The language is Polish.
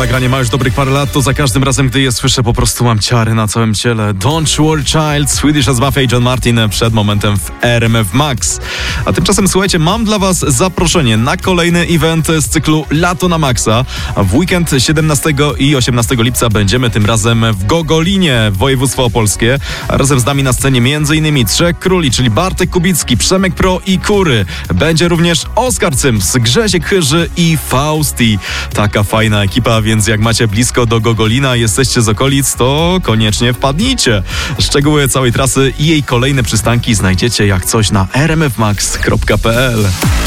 nagranie ma już dobrych parę lat, to za każdym razem, gdy je słyszę, po prostu mam ciary na całym ciele. Don't Worry Child, Swedish as Mafia i John Martin przed momentem w RMF Max. A tymczasem, słuchajcie, mam dla was zaproszenie na kolejny event z cyklu Lato na Maxa. W weekend 17 i 18 lipca będziemy tym razem w Gogolinie, województwo opolskie. A razem z nami na scenie m.in. Trzech Króli, czyli Bartek Kubicki, Przemek Pro i Kury. Będzie również Oskar Cyms, Grzesiek Chyży i Fausti. Taka fajna ekipa, więc jak macie blisko do Gogolina, jesteście z okolic, to koniecznie wpadnijcie. Szczegóły całej trasy i jej kolejne przystanki znajdziecie jak coś na rmfmax.pl.